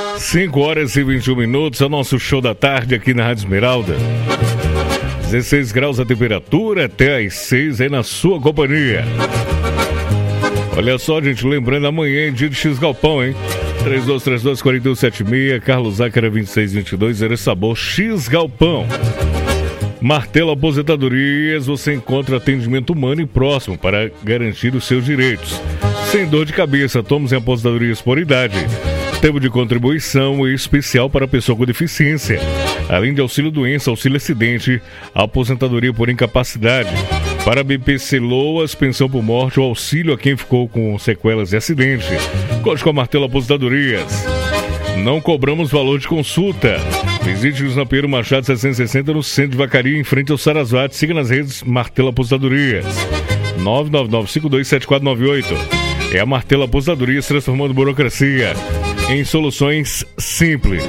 5h21, é o nosso show da tarde aqui na Rádio Esmeralda. 16 graus a temperatura, até às 6 aí na sua companhia. Olha só, gente, lembrando, amanhã é dia de X Galpão, hein? 3232-4176, Carlos Zácara 2622, Zero Sabor, X Galpão. Martelo Aposentadorias, você encontra atendimento humano e próximo para garantir os seus direitos. Sem dor de cabeça, tomos em aposentadorias por idade. Tempo de contribuição especial para pessoa com deficiência. Além de auxílio doença, auxílio acidente, aposentadoria por incapacidade. Para BPC Loas, pensão por morte ou auxílio a quem ficou com sequelas de acidente. Conte com a Martelo Aposentadorias. Não cobramos valor de consulta. Visite-nos na Pinheiro Machado 760 no centro de Vacaria, em frente ao Sarasvati. Siga nas redes Martelo Aposentadorias. 999-527498. É a Martelo Aposentadorias, transformando burocracia em soluções simples.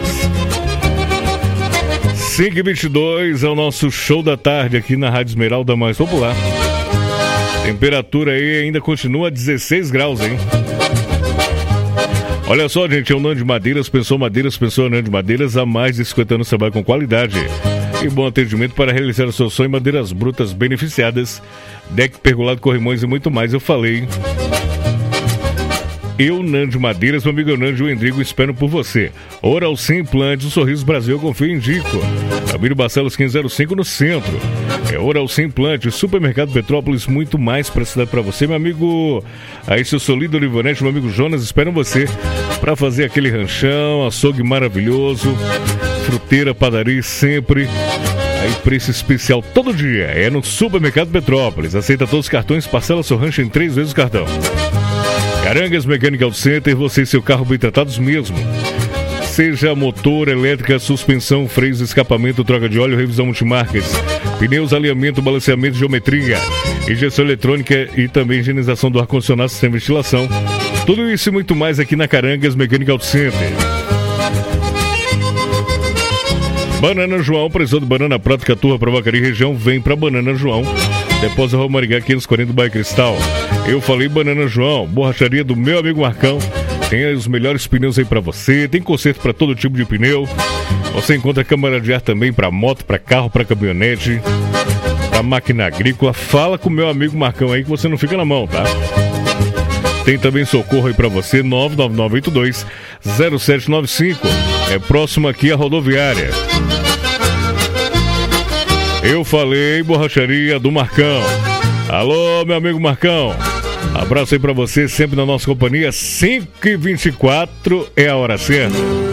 5h22 é o nosso show da tarde aqui na Rádio Esmeralda mais popular. Temperatura aí ainda continua 16 graus, hein? Olha só, gente, é o Nando Madeiras, pensou Nando Madeiras, há mais de 50 anos trabalha com qualidade e bom atendimento para realizar o seu sonho. Madeiras brutas beneficiadas, deck pergolado, corrimões e muito mais. Eu falei. Eu, Nando Madeiras, meu amigo Nando e o Endrigo esperam por você. Oral Sim Implantes, o Sorriso Brasil, eu confio e indico. Camilo Barcelos 1505 no centro. É Oral Sim Implantes, Supermercado Petrópolis, muito mais para a cidade para você. Meu amigo, aí seu Solido Olivanete, meu amigo Jonas, esperam você para fazer aquele ranchão, açougue maravilhoso, fruteira, padaria sempre. Aí preço especial todo dia, é no Supermercado Petrópolis. Aceita todos os cartões, parcela seu rancho em 3 vezes o cartão. Carangas Mechanical Center, você e seu carro bem tratados mesmo. Seja motor, elétrica, suspensão, freios, escapamento, troca de óleo, revisão multimarcas, pneus, alinhamento, balanceamento, geometria, injeção eletrônica e também higienização do ar-condicionado, sistema de ventilação. Tudo isso e muito mais aqui na Carangas Mechanical Center. Banana João, preço de banana prata, Caturra, Provacaria e região, vem pra Banana João. Depósito Rua Marigá 540 do Bairro Cristal. Eu falei Banana João, borracharia do meu amigo Marcão. Tem os melhores pneus aí pra você, tem conserto pra todo tipo de pneu. Você encontra câmara de ar também pra moto, pra carro, pra caminhonete, pra máquina agrícola. Fala com o meu amigo Marcão aí que você não fica na mão, tá? Tem também socorro aí pra você, 99982-0795. É próximo aqui a rodoviária. Eu falei borracharia do Marcão. Alô, meu amigo Marcão. Abraço aí pra você, sempre na nossa companhia. 5h24 é a hora certa.